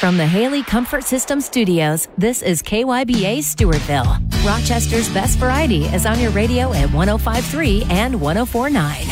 From the Haley Comfort System Studios, this is KYBA Stewartville. Rochester's best variety is on your radio at 105.3 and 104.9.